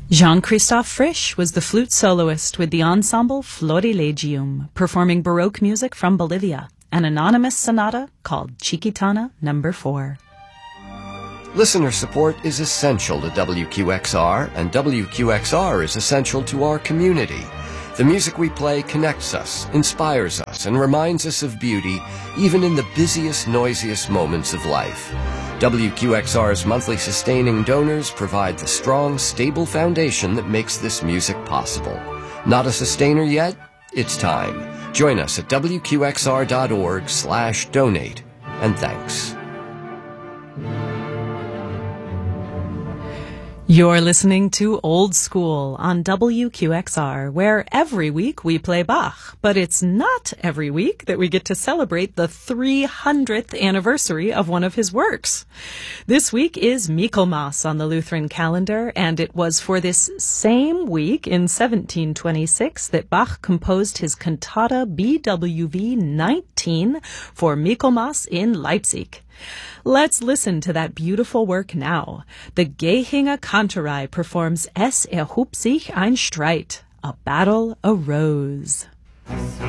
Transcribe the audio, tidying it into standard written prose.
Jean-Christophe Frisch was the flute soloist with the ensemble Florilegium, performing Baroque music from Bolivia, an anonymous sonata called Chiquitana No. 4. Listener support is essential to WQXR, and WQXR is essential to our community. The music we play connects us, inspires us, and reminds us of beauty, even in the busiest, noisiest moments of life. WQXR's monthly sustaining donors provide the strong, stable foundation that makes this music possible. Not a sustainer yet? It's time. Join us at WQXR.org/donate. And thanks. You're listening to Old School on WQXR, where every week we play Bach, but it's not every week that we get to celebrate the 300th anniversary of one of his works. This week is Michaelmas on the Lutheran calendar, and it was for this same week in 1726 that Bach composed his cantata BWV 19 for Michaelmas in Leipzig. Let's listen to that beautiful work now. The Gehinger Kantorei performs Es erhob sich ein Streit, a battle arose.